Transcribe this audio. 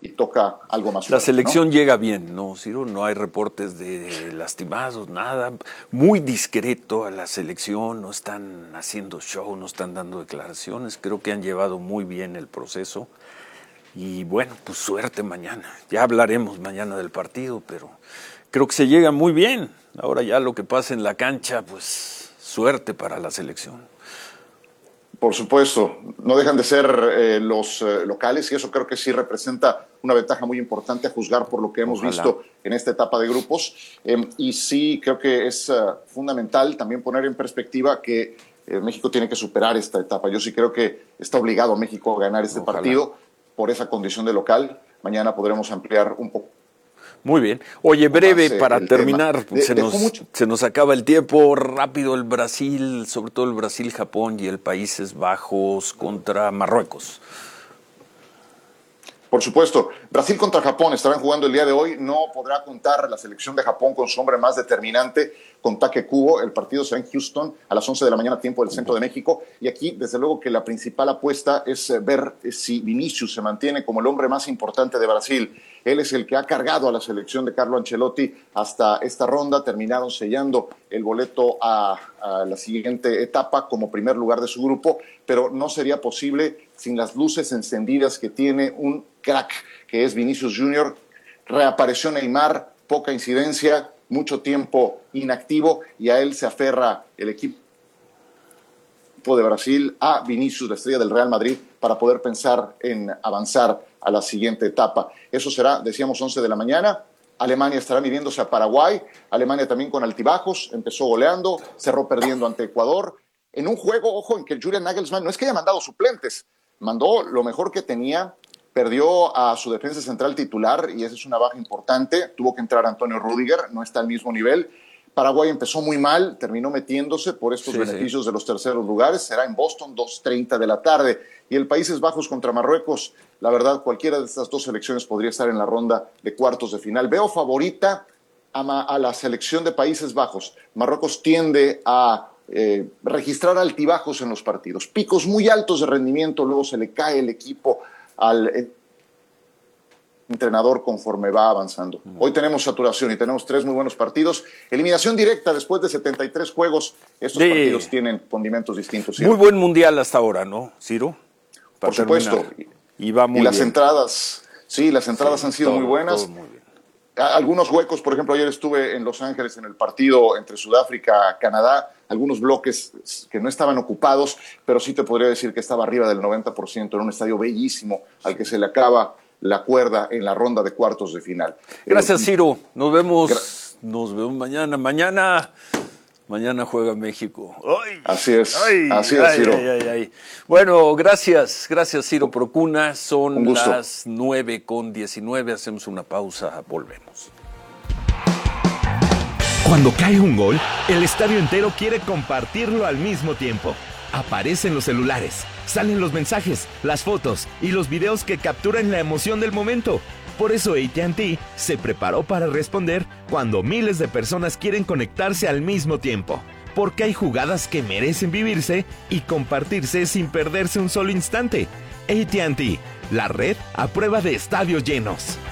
y toca algo más La fuerte, selección ¿no? llega bien, ¿no, Ciro? No hay reportes de lastimados, nada. Muy discreto a la selección, no están haciendo show, no están dando declaraciones. Creo que han llevado muy bien el proceso. Y bueno, pues suerte mañana. Ya hablaremos mañana del partido, pero creo que se llega muy bien. Ahora ya lo que pasa en la cancha, pues suerte para la selección. Por supuesto, no dejan de ser los locales y eso creo que sí representa una ventaja muy importante a juzgar por lo que hemos visto en esta etapa de grupos. Y sí creo que es fundamental también poner en perspectiva que México tiene que superar esta etapa. Yo sí creo que está obligado México a ganar este partido por esa condición de local. Mañana podremos ampliar un poco. Muy bien. Oye, breve para terminar, se nos acaba el tiempo. Rápido el Brasil, sobre todo el Brasil-Japón y el Países Bajos contra Marruecos. Por supuesto, Brasil contra Japón estarán jugando el día de hoy. No podrá contar la selección de Japón con su hombre más determinante, con Take Kubo. El partido será en Houston a las 11 de la mañana, tiempo del centro de México. Y aquí, desde luego, que la principal apuesta es ver si Vinicius se mantiene como el hombre más importante de Brasil. Él es el que ha cargado a la selección de Carlo Ancelotti hasta esta ronda. Terminaron sellando el boleto a la siguiente etapa como primer lugar de su grupo, pero no sería posible sin las luces encendidas que tiene un crack, que es Vinicius Junior. Reapareció Neymar, poca incidencia, mucho tiempo inactivo, y a él se aferra el equipo de Brasil, a Vinicius, la estrella del Real Madrid, para poder pensar en avanzar a la siguiente etapa. Eso será, decíamos, 11 de la mañana. Alemania estará midiéndose a Paraguay. Alemania también con altibajos, empezó goleando, cerró perdiendo ante Ecuador. En un juego, ojo, en que Julian Nagelsmann no es que haya mandado suplentes, mandó lo mejor que tenía, perdió a su defensa central titular y esa es una baja importante. Tuvo que entrar Antonio Rüdiger, no está al mismo nivel. Paraguay empezó muy mal, terminó metiéndose por estos beneficios de los terceros lugares. Será en Boston, 2:30 de la tarde. Y el Países Bajos contra Marruecos, la verdad, cualquiera de estas dos selecciones podría estar en la ronda de cuartos de final. Veo favorita a la selección de Países Bajos. Marruecos tiende a registrar altibajos en los partidos, picos muy altos de rendimiento, luego se le cae el equipo al entrenador conforme va avanzando. Hoy tenemos saturación y tenemos 3 muy buenos partidos. Eliminación directa después de 73 juegos. Estos partidos tienen condimentos distintos. Muy buen mundial hasta ahora, ¿no, Ciro? Por supuesto. Y va muy bien. Y las entradas, han sido muy buenas. Muy bien. Algunos huecos, por ejemplo, ayer estuve en Los Ángeles en el partido entre Sudáfrica y Canadá, algunos bloques que no estaban ocupados, pero sí te podría decir que estaba arriba del 90%, en un estadio bellísimo al que se le acaba la cuerda en la ronda de cuartos de final. Gracias, Ciro. Nos vemos mañana. Mañana juega México. ¡Ay! Así es, Ciro. Bueno, gracias, Ciro Procuna. Son las 9:19. Hacemos una pausa, volvemos. Cuando cae un gol, el estadio entero quiere compartirlo al mismo tiempo. Aparecen los celulares, salen los mensajes, las fotos y los videos que capturan la emoción del momento. Por eso AT&T se preparó para responder cuando miles de personas quieren conectarse al mismo tiempo. Porque hay jugadas que merecen vivirse y compartirse sin perderse un solo instante. AT&T, la red a prueba de estadios llenos.